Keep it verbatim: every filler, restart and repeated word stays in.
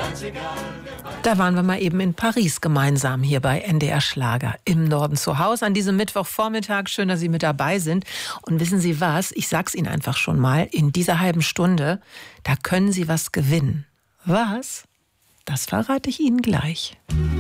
Da waren wir mal eben in Paris gemeinsam hier bei N D R Schlager im Norden zu Hause an diesem Mittwochvormittag. Schön, dass Sie mit dabei sind. Und wissen Sie was? Ich sag's Ihnen einfach schon mal. In dieser halben Stunde, da können Sie was gewinnen. Was? Das verrate ich Ihnen gleich.